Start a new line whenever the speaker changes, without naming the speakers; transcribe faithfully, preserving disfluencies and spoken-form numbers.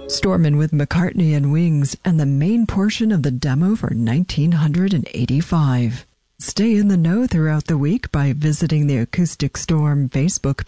Stormin' with McCartney and Wings, and the main portion of the demo for nineteen eighty-five. Stay in the know throughout the week by visiting the Acoustic Storm Facebook